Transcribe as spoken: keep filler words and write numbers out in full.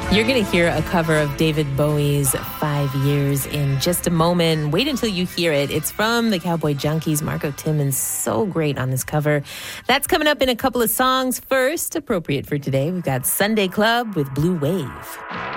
You're going to hear a cover of David Bowie's Five Years in just a moment. Wait until you hear it. It's from the Cowboy Junkies. Marco Timmons, so great on this cover. That's coming up in a couple of songs. First, appropriate for today, we've got Sunday Club with Blue Wave.